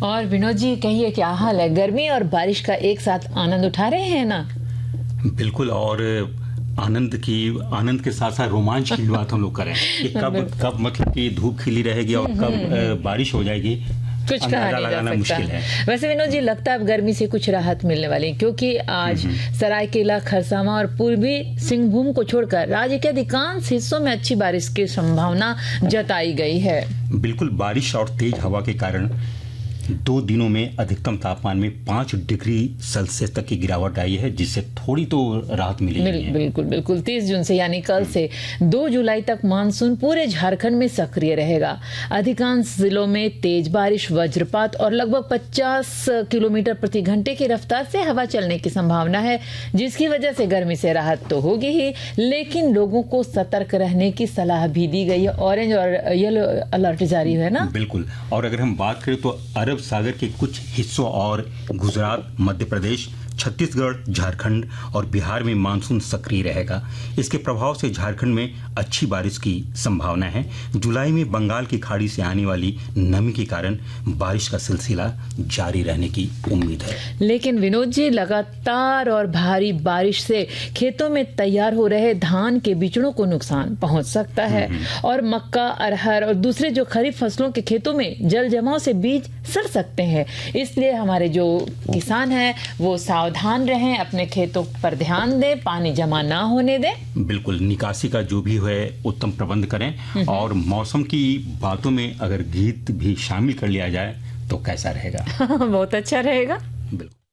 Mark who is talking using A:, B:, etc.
A: और विनोद जी कहिए, क्या हाल है? गर्मी और बारिश का एक साथ आनंद उठा रहे हैं ना?
B: बिल्कुल। और आनंद के साथ साथ रोमांच की बात हम लोग करें कि कब मतलब कि धूप खिली रहेगी और कब बारिश हो जाएगी,
A: कुछ कहा नहीं जा सकता।
B: मुश्किल है।
A: वैसे विनोद जी, लगता है अब गर्मी से कुछ राहत मिलने वाली है, क्योंकि आज सरायकेला, खरसावां और पूर्वी सिंहभूम को छोड़कर राज्य के अधिकांश हिस्सों में अच्छी बारिश की संभावना जताई गई है।
B: बिल्कुल, बारिश और तेज हवा के कारण 2 दिनों में अधिकतम तापमान में 5 डिग्री सेल्सियस तक की गिरावट आई है, जिससे थोड़ी तो राहत मिलेगी।
A: बिल्कुल 30 जून से यानी कल से 2 जुलाई तक मानसून पूरे झारखंड में सक्रिय रहेगा। अधिकांश जिलों में तेज बारिश, वज्रपात और लगभग 50 किलोमीटर प्रति घंटे की रफ्तार से हवा चलने की संभावना है, जिसकी वजह से गर्मी से राहत तो होगी ही, लेकिन लोगों को सतर्क रहने की सलाह भी दी गई है। ऑरेंज और येलो अलर्ट जारी है ना?
B: बिल्कुल। और अगर हम बात करें तो अरब सागर के कुछ हिस्सों और गुजरात, मध्य प्रदेश, छत्तीसगढ़, झारखंड और बिहार में मानसून सक्रिय रहेगा। इसके प्रभाव से झारखंड में अच्छी बारिश की संभावना है। जुलाई में बंगाल की खाड़ी से आने वाली नमी के कारण बारिश का सिलसिला जारी रहने की उम्मीद है।
A: लेकिन विनोद जी, लगातार और भारी बारिश से खेतों में तैयार हो रहे धान के बिचड़ों को नुकसान पहुंच सकता है और मक्का, अरहर और दूसरे जो खरीफ फसलों के खेतों में जल जमाव से बीज सड़ सकते हैं। इसलिए हमारे जो किसान हैं वो सावधान रहें, अपने खेतों पर ध्यान दें, पानी जमा ना होने दें।
B: बिल्कुल, निकासी का जो भी है उत्तम प्रबंध करें। और मौसम की बातों में अगर गीत भी शामिल कर लिया जाए तो कैसा रहेगा?
A: बहुत अच्छा रहेगा।
B: बिल्कुल।